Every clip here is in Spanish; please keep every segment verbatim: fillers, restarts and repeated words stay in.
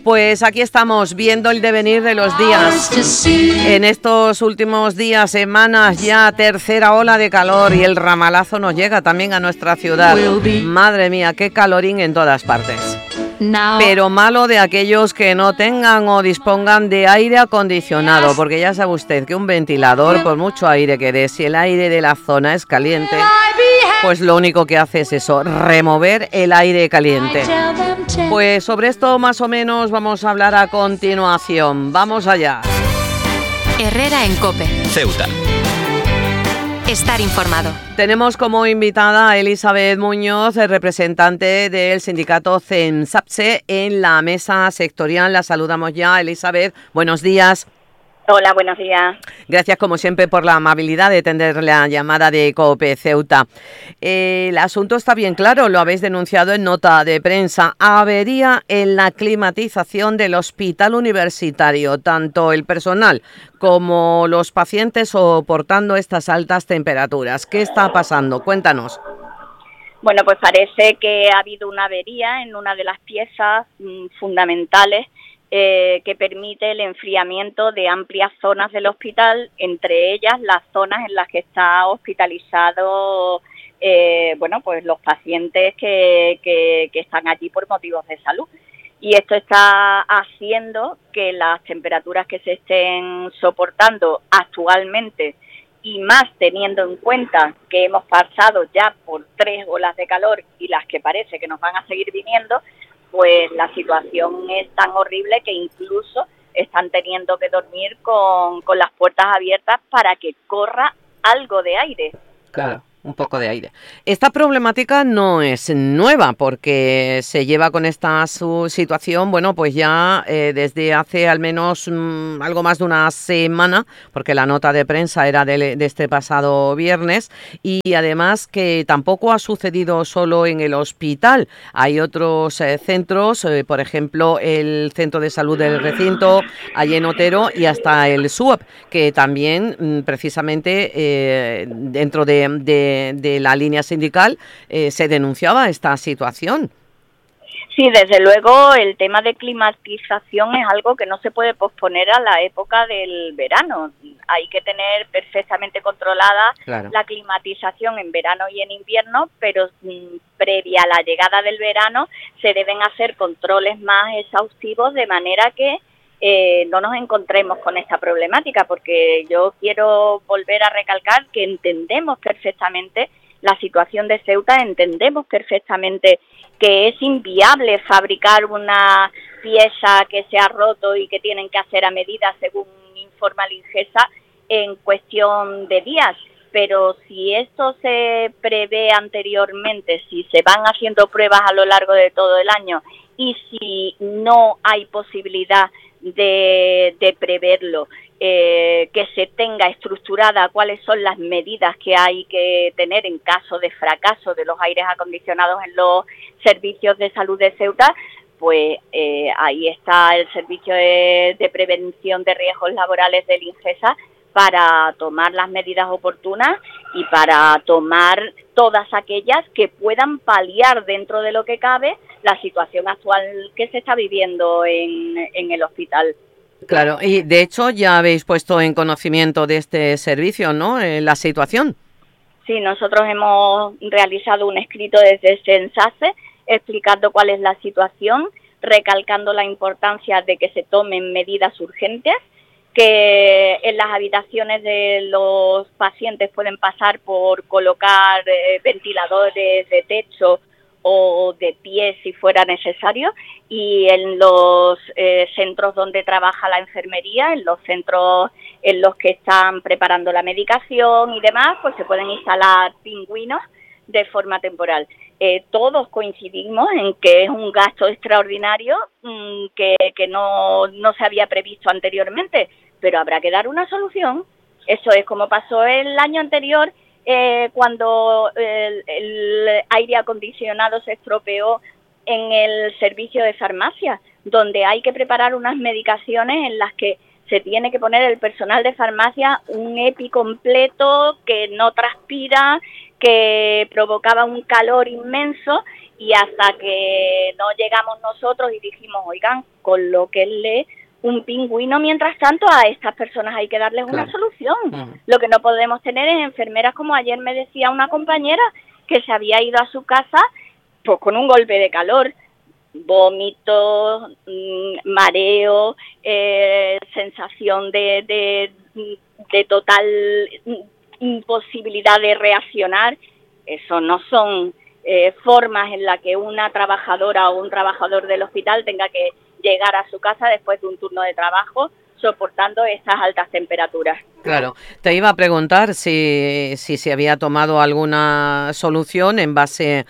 Pues aquí estamos viendo el devenir de los días. En estos últimos días, semanas, ya tercera ola de calor y el ramalazo nos llega también a nuestra ciudad. Madre mía, qué calorín en todas partes. Pero malo de aquellos que no tengan o dispongan de aire acondicionado, porque ya sabe usted que un ventilador, por mucho aire que dé, si el aire de la zona es caliente, pues lo único que hace es eso, remover el aire caliente. Pues sobre esto más o menos vamos a hablar a continuación. Vamos allá. Herrera en COPE. Ceuta. Estar informado. Tenemos como invitada a Elizabeth Muñoz, representante del sindicato CENSAPSE en la mesa sectorial. La saludamos ya. Elizabeth, buenos días. Hola, buenos días. Gracias, como siempre, por la amabilidad de atender la llamada de COPE Ceuta. Eh, el asunto está bien claro, lo habéis denunciado en nota de prensa. Avería en la climatización del hospital universitario, tanto el personal como los pacientes soportando estas altas temperaturas. ¿Qué está pasando? Cuéntanos. Bueno, pues parece que ha habido una avería en una de las piezas mmm, fundamentales Eh, que permite el enfriamiento de amplias zonas del hospital, entre ellas las zonas en las que está hospitalizado eh, bueno, pues los pacientes que, que, que están allí por motivos de salud. Y esto está haciendo que las temperaturas que se estén soportando actualmente, y más teniendo en cuenta que hemos pasado ya por tres olas de calor y las que parece que nos van a seguir viniendo, pues la situación es tan horrible que incluso están teniendo que dormir con, con las puertas abiertas para que corra algo de aire. Claro, un poco de aire. Esta problemática no es nueva porque se lleva con esta su situación, bueno, pues ya eh, desde hace al menos mmm, algo más de una semana, porque la nota de prensa era de, de este pasado viernes, y además que tampoco ha sucedido solo en el hospital. Hay otros eh, centros, eh, por ejemplo, el Centro de Salud del Recinto, allí en Otero, y hasta el S U A P, que también mmm, precisamente eh, dentro de, de de la línea sindical eh, se denunciaba esta situación. Sí, desde luego el tema de climatización es algo que no se puede posponer a la época del verano. Hay que tener perfectamente controlada claro. la climatización en verano y en invierno, pero mmm, previa a la llegada del verano se deben hacer controles más exhaustivos de manera que Eh, no nos encontremos con esta problemática, porque yo quiero volver a recalcar que entendemos perfectamente la situación de Ceuta, entendemos perfectamente que es inviable fabricar una pieza que se ha roto y que tienen que hacer a medida, según informa la INGESA, en cuestión de días. Pero si esto se prevé anteriormente, si se van haciendo pruebas a lo largo de todo el año y si no hay posibilidad de, de preverlo, eh, que se tenga estructurada cuáles son las medidas que hay que tener en caso de fracaso de los aires acondicionados en los servicios de salud de Ceuta, pues eh, ahí está el Servicio de, de Prevención de Riesgos Laborales del INGESA para tomar las medidas oportunas y para tomar todas aquellas que puedan paliar dentro de lo que cabe la situación actual que se está viviendo en, en el hospital. Claro, y de hecho ya habéis puesto en conocimiento de este servicio, ¿no?, eh, la situación. Sí, nosotros hemos realizado un escrito desde CENSAPSE explicando cuál es la situación, recalcando la importancia de que se tomen medidas urgentes, que en las habitaciones de los pacientes pueden pasar por colocar eh, ventiladores de techo o de pie si fuera necesario, y en los eh, centros donde trabaja la enfermería, en los centros en los que están preparando la medicación y demás, pues se pueden instalar pingüinos de forma temporal. Eh, todos coincidimos en que es un gasto extraordinario mmm, que, que no, no se había previsto anteriormente, pero habrá que dar una solución. Eso es como pasó el año anterior, eh, cuando el, el aire acondicionado se estropeó en el servicio de farmacia, donde hay que preparar unas medicaciones en las que se tiene que poner el personal de farmacia un EPI completo, que no transpira, que provocaba un calor inmenso, y hasta que no llegamos nosotros y dijimos, oigan, colóquenle un pingüino mientras tanto, a estas personas hay que darles claro. una solución. Uh-huh. Lo que no podemos tener es enfermeras, como ayer me decía una compañera, que se había ido a su casa pues con un golpe de calor, vómito, mmm, mareo, eh, sensación de, de, de total imposibilidad de reaccionar. Eso no son eh, formas en las que una trabajadora o un trabajador del hospital tenga que llegar a su casa después de un turno de trabajo soportando estas altas temperaturas. Claro, te iba a preguntar si, si se había tomado alguna solución en base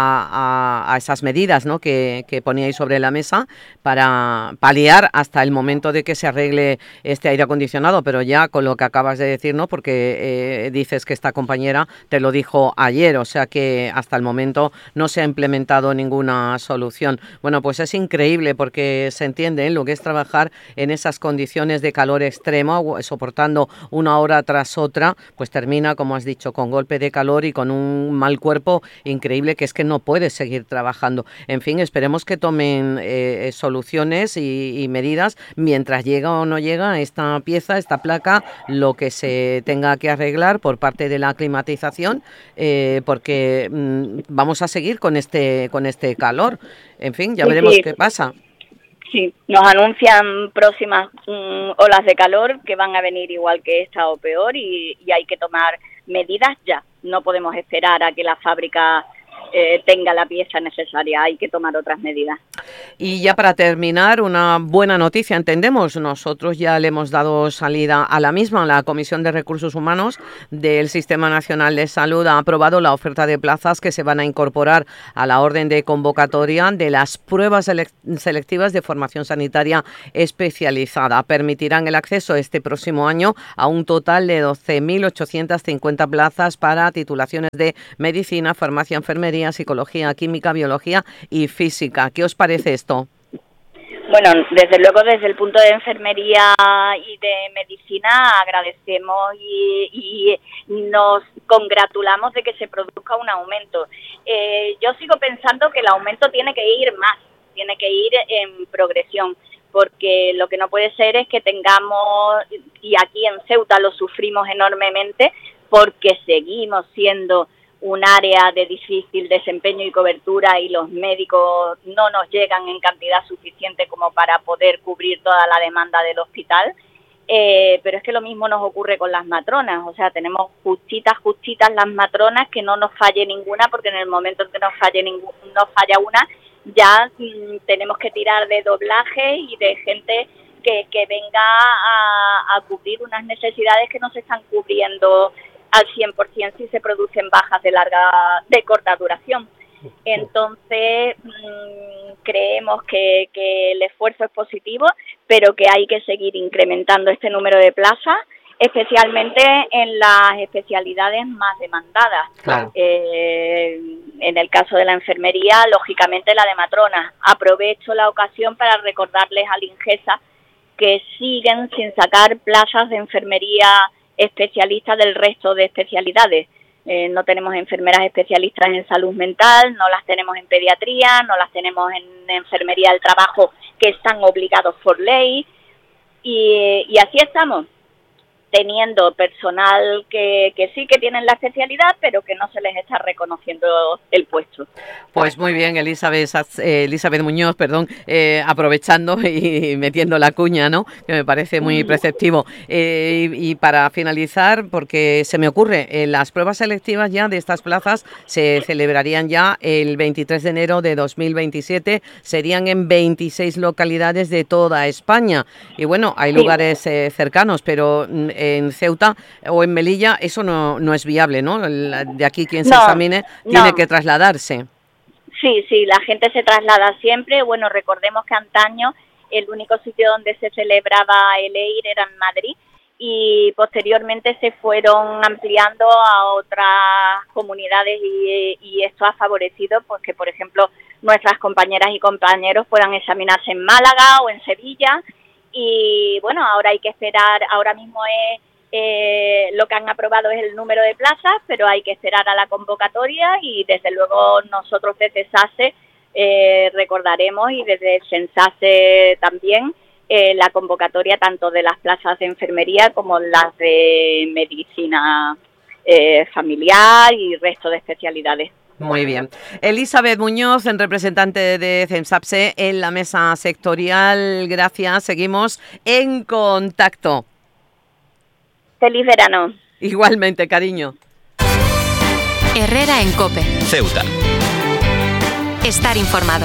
a, a, a esas medidas, ¿no?, que, que poníais sobre la mesa para paliar hasta el momento de que se arregle este aire acondicionado, pero ya con lo que acabas de decir, ¿no?, porque eh, dices que esta compañera te lo dijo ayer, o sea que hasta el momento no se ha implementado ninguna solución. Bueno, pues es increíble porque se entiende, ¿eh?, lo que es trabajar en esas condiciones de calor extremo, soportando una hora tras otra, pues termina, como has dicho, con golpe de calor y con un mal cuerpo increíble, que es que no puedes seguir trabajando. En fin, esperemos que tomen eh, soluciones y, y medidas mientras llega o no llega esta pieza, esta placa, lo que se tenga que arreglar por parte de la climatización, eh, porque mm, vamos a seguir con este, con este calor. En fin, ya veremos sí. qué pasa. Sí, nos anuncian próximas um, olas de calor que van a venir igual que esta o peor, y, y hay que tomar medidas ya. No podemos esperar a que la fábrica eh, tenga la pieza necesaria, hay que tomar otras medidas. Y ya para terminar, una buena noticia, entendemos. Nosotros ya le hemos dado salida a la misma. La Comisión de Recursos Humanos del Sistema Nacional de Salud ha aprobado la oferta de plazas que se van a incorporar a la orden de convocatoria de las pruebas selectivas de formación sanitaria especializada. Permitirán el acceso este próximo año a un total de doce mil ochocientas cincuenta plazas para titulaciones de medicina, farmacia, enfermería, psicología, química, biología y física. ¿Qué os parece esto? Bueno, desde luego desde el punto de enfermería y de medicina agradecemos y, y nos congratulamos de que se produzca un aumento. Eh, yo sigo pensando que el aumento tiene que ir más, tiene que ir en progresión, porque lo que no puede ser es que tengamos, y aquí en Ceuta lo sufrimos enormemente, porque seguimos siendo un área de difícil desempeño y cobertura y los médicos no nos llegan en cantidad suficiente como para poder cubrir toda la demanda del hospital, eh, pero es que lo mismo nos ocurre con las matronas, o sea, tenemos justitas, justitas las matronas, que no nos falle ninguna, porque en el momento en que nos falle ninguna, nos falla una, ya mmm, tenemos que tirar de doblaje y de gente que, que venga a, a cubrir unas necesidades que no se están cubriendo al cien por ciento si se producen bajas de larga, de corta duración. Entonces, mmm, creemos que, que el esfuerzo es positivo, pero que hay que seguir incrementando este número de plazas, especialmente en las especialidades más demandadas. Claro. Eh, en el caso de la enfermería, lógicamente la de matronas. Aprovecho la ocasión para recordarles al INGESA que siguen sin sacar plazas de enfermería especialistas del resto de especialidades. Eh, no tenemos enfermeras especialistas en salud mental, no las tenemos en pediatría, no las tenemos en enfermería del trabajo, que están obligados por ley, y, y así estamos, teniendo personal que, que sí que tienen la especialidad, pero que no se les está reconociendo el puesto. Pues muy bien, Elizabeth, eh, Elizabeth Muñoz, perdón, eh, aprovechando y metiendo la cuña, ¿no?, que me parece muy preceptivo. Eh, y, y para finalizar, porque se me ocurre, eh, las pruebas selectivas ya de estas plazas se celebrarían ya el veintitrés de enero de dos mil veintisiete, serían en veintiséis localidades de toda España. Y bueno, hay lugares eh, cercanos, pero en Ceuta o en Melilla eso no, no es viable, ¿no? De aquí quien se no, examine tiene no. que trasladarse. Sí, sí, la gente se traslada siempre. Bueno, recordemos que antaño el único sitio donde se celebraba el E I R era en Madrid, y posteriormente se fueron ampliando a otras comunidades, y, y esto ha favorecido pues que, por ejemplo, nuestras compañeras y compañeros puedan examinarse en Málaga o en Sevilla. Y bueno, ahora hay que esperar, ahora mismo es Eh, lo que han aprobado es el número de plazas, pero hay que esperar a la convocatoria y desde luego nosotros desde SASE eh, recordaremos y desde SENSASE también eh, la convocatoria tanto de las plazas de enfermería como las de medicina eh, familiar y resto de especialidades. Muy bien. Elizabeth Muñoz, en representante de CENSAPSE en la mesa sectorial, gracias. Seguimos en contacto. Feliz verano. Igualmente, cariño. Herrera en COPE. Ceuta. Estar informado.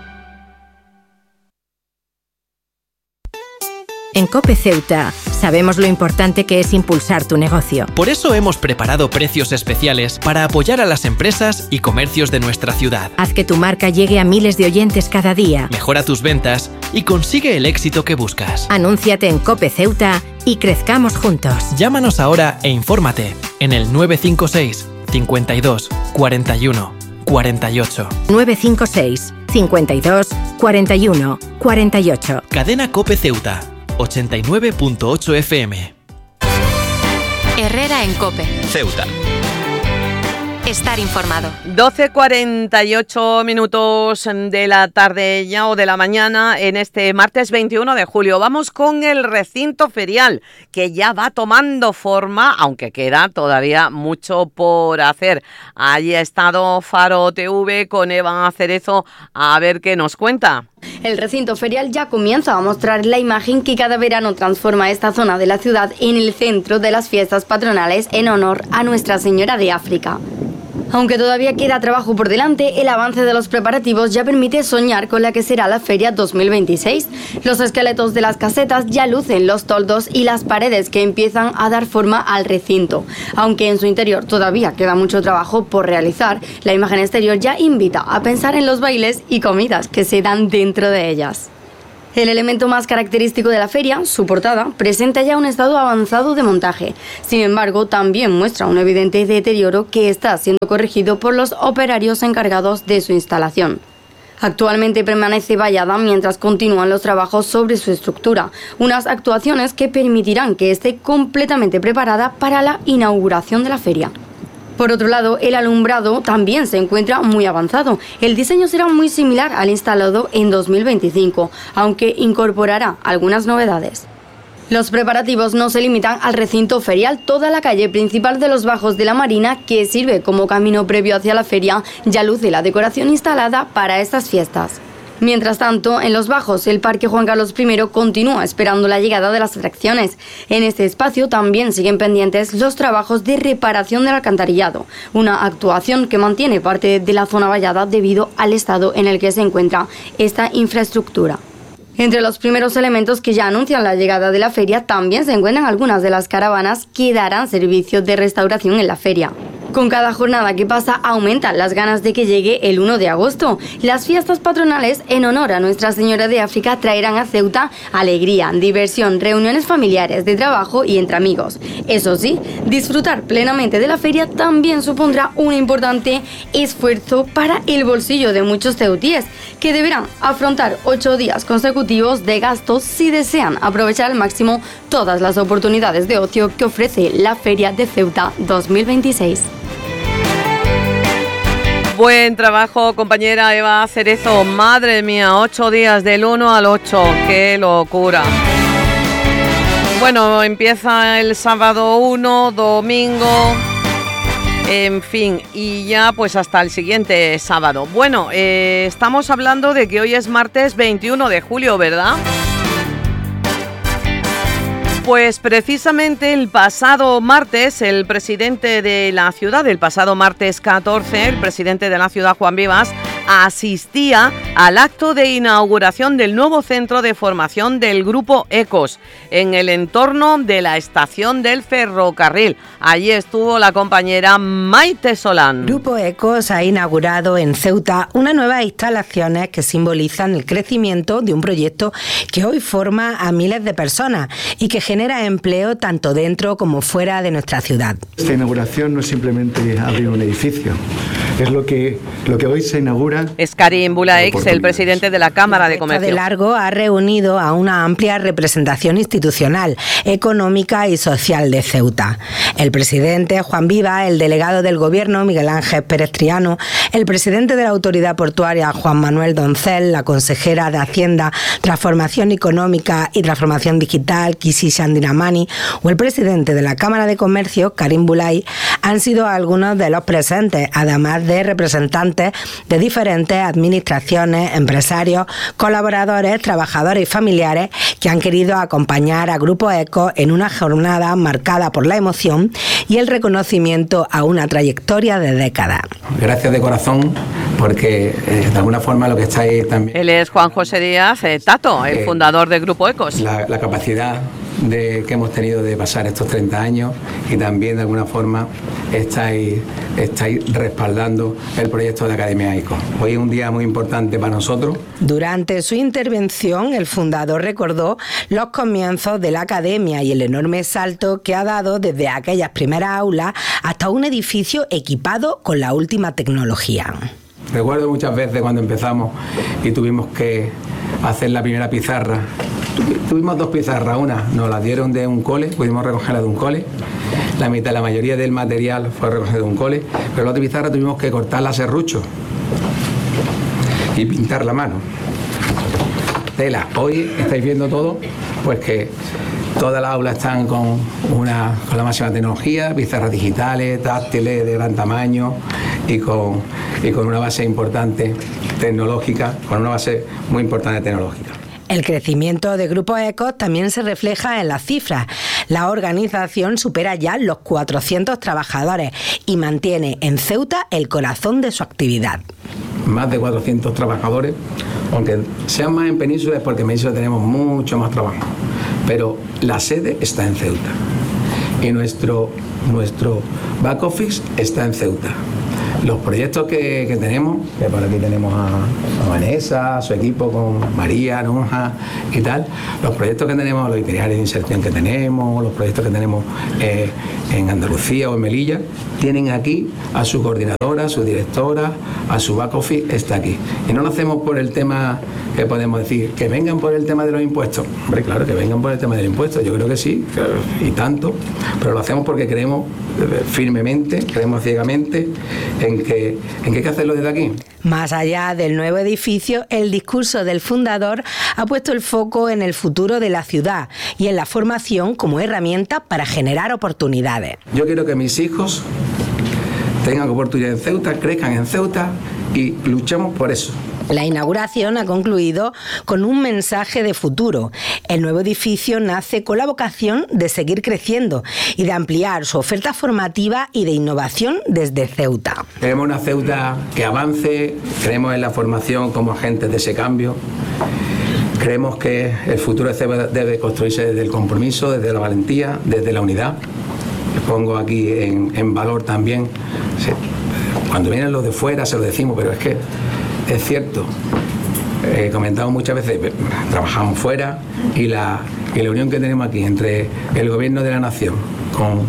En COPE Ceuta sabemos lo importante que es impulsar tu negocio. Por eso hemos preparado precios especiales para apoyar a las empresas y comercios de nuestra ciudad. Haz que tu marca llegue a miles de oyentes cada día. Mejora tus ventas y consigue el éxito que buscas. Anúnciate en COPE Ceuta y crezcamos juntos. Llámanos ahora e infórmate en el nueve cinco seis, cincuenta y dos, cuarenta y uno, cuarenta y ocho. nueve cinco seis, cincuenta y dos, cuarenta y uno, cuarenta y ocho. Cadena COPE Ceuta. ochenta y nueve punto ocho F M. Herrera en COPE. Ceuta. Estar informado. doce cuarenta y ocho minutos de la tarde ya o de la mañana en este martes veintiuno de julio. Vamos con el recinto ferial que ya va tomando forma, aunque queda todavía mucho por hacer. Allí ha estado Faro T V con Eva Cerezo a ver qué nos cuenta. El recinto ferial ya comienza a mostrar la imagen que cada verano transforma esta zona de la ciudad en el centro de las fiestas patronales en honor a Nuestra Señora de África. Aunque todavía queda trabajo por delante, el avance de los preparativos ya permite soñar con la que será la Feria dos mil veintiséis. Los esqueletos de las casetas ya lucen los toldos y las paredes que empiezan a dar forma al recinto. Aunque en su interior todavía queda mucho trabajo por realizar, la imagen exterior ya invita a pensar en los bailes y comidas que se dan dentro de ellas. El elemento más característico de la feria, su portada, presenta ya un estado avanzado de montaje. Sin embargo, también muestra un evidente deterioro que está siendo corregido por los operarios encargados de su instalación. Actualmente permanece vallada mientras continúan los trabajos sobre su estructura, unas actuaciones que permitirán que esté completamente preparada para la inauguración de la feria. Por otro lado, el alumbrado también se encuentra muy avanzado. El diseño será muy similar al instalado en dos mil veinticinco, aunque incorporará algunas novedades. Los preparativos no se limitan al recinto ferial. Toda la calle principal de los Bajos de la Marina, que sirve como camino previo hacia la feria, ya luce la decoración instalada para estas fiestas. Mientras tanto, en los Bajos, el Parque Juan Carlos primero continúa esperando la llegada de las atracciones. En este espacio también siguen pendientes los trabajos de reparación del alcantarillado, una actuación que mantiene parte de la zona vallada debido al estado en el que se encuentra esta infraestructura. Entre los primeros elementos que ya anuncian la llegada de la feria también se encuentran algunas de las caravanas que darán servicio de restauración en la feria. Con cada jornada que pasa aumentan las ganas de que llegue el uno de agosto. Las fiestas patronales en honor a Nuestra Señora de África traerán a Ceuta alegría, diversión, reuniones familiares, de trabajo y entre amigos. Eso sí, disfrutar plenamente de la feria también supondrá un importante esfuerzo para el bolsillo de muchos ceutíes, que deberán afrontar ocho días consecutivos de gastos si desean aprovechar al máximo todas las oportunidades de ocio que ofrece la Feria de Ceuta dos mil veintiséis. Buen trabajo, compañera Eva Cerezo. Madre mía, ocho días del uno al ocho. ¡Qué locura! Bueno, empieza el sábado uno, domingo, en fin, y ya pues hasta el siguiente sábado. Bueno, eh, estamos hablando de que hoy es martes veintiuno de julio, ¿verdad? Pues precisamente el pasado martes, el presidente de la ciudad, el pasado martes catorce, el presidente de la ciudad, Juan Vivas, asistía al acto de inauguración del nuevo centro de formación del Grupo Ecos, en el entorno de la estación del ferrocarril. Allí estuvo la compañera Maite Solán. Grupo Ecos ha inaugurado en Ceuta unas nuevas instalaciones que simbolizan el crecimiento de un proyecto que hoy forma a miles de personas y que genera empleo tanto dentro como fuera de nuestra ciudad. Esta inauguración no es simplemente abrir un edificio, Es lo que, lo que hoy se inaugura. Es Karim Bulaix, el presidente de la Cámara de Comercio. De Largo ha reunido a una amplia representación institucional, económica y social de Ceuta. El presidente Juan Viva, el delegado del Gobierno Miguel Ángel Pérez Triano, el presidente de la Autoridad Portuaria Juan Manuel Doncel, la consejera de Hacienda, Transformación Económica y Transformación Digital Kisi Sandinamani o el presidente de la Cámara de Comercio Karim Bulaix han sido algunos de los presentes, además de representantes de diferentes administraciones, empresarios, colaboradores, trabajadores y familiares que han querido acompañar a Grupo ECOS en una jornada marcada por la emoción y el reconocimiento a una trayectoria de décadas. Gracias de corazón, porque eh, de alguna forma lo que estáis también... Él es Juan José Díaz eh, Tato, el eh, fundador del Grupo ECOS. La, la capacidad de, que hemos tenido de pasar estos treinta años y también de alguna forma estáis, estáis respaldando el proyecto de Academia ECOS. Hoy es un día muy importante para nosotros. Durante su intervención, el fundador recordó los comienzos de la Academia y el enorme salto que ha dado desde aquellas primeras aulas hasta un edificio equipado con la última tecnología. Recuerdo muchas veces cuando empezamos y tuvimos que hacer la primera pizarra. Tuvimos dos pizarras, una nos la dieron de un cole, pudimos recogerla de un cole, la mitad, la mayoría del material fue recogido de un cole, pero la otra pizarra tuvimos que cortarla a serrucho y pintar la mano. Tela, hoy estáis viendo todo, pues que todas las aulas están con, una, con la máxima tecnología, pizarras digitales, táctiles de gran tamaño y con, y con una base importante tecnológica, con una base muy importante tecnológica. El crecimiento de Grupo ECOS también se refleja en las cifras. La organización supera ya los cuatrocientos trabajadores y mantiene en Ceuta el corazón de su actividad. Más de cuatrocientos trabajadores, aunque sean más en Península es porque en Península tenemos mucho más trabajo, pero la sede está en Ceuta y nuestro, nuestro back office está en Ceuta. Los proyectos que, que tenemos, que por aquí tenemos a, a Vanessa, a su equipo con María, Nunja y tal, los proyectos que tenemos, los itinerarios de inserción que tenemos, los proyectos que tenemos eh, en Andalucía o en Melilla, tienen aquí a su coordinadora, a su directora, a su back office, está aquí. Y no lo hacemos por el tema que podemos decir, que vengan por el tema de los impuestos. Hombre, claro, que vengan por el tema del impuesto, yo creo que sí, y tanto, pero lo hacemos porque creemos firmemente, creemos ciegamente en que, en que hay que hacerlo desde aquí. Más allá del nuevo edificio, el discurso del fundador ha puesto el foco en el futuro de la ciudad y en la formación como herramienta para generar oportunidades. Yo quiero que mis hijos tengan oportunidad en Ceuta, crezcan en Ceuta y luchemos por eso. La inauguración ha concluido con un mensaje de futuro. El nuevo edificio nace con la vocación de seguir creciendo y de ampliar su oferta formativa y de innovación desde Ceuta. Queremos una Ceuta que avance, creemos en la formación como agentes de ese cambio. Creemos que el futuro de Ceuta debe construirse desde el compromiso, desde la valentía, desde la unidad. Pongo aquí en, en valor también, cuando vienen los de fuera se lo decimos, pero es que es cierto, he comentado muchas veces, trabajamos fuera y la, y la unión que tenemos aquí entre el gobierno de la nación con,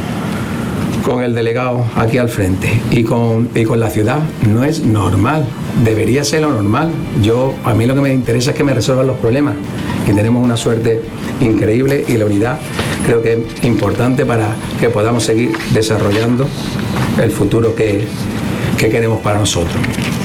con el delegado aquí al frente y con, y con la ciudad no es normal, debería ser lo normal. Yo, a mí lo que me interesa es que me resuelvan los problemas y tenemos una suerte increíble y la unidad creo que es importante para que podamos seguir desarrollando el futuro que, que queremos para nosotros.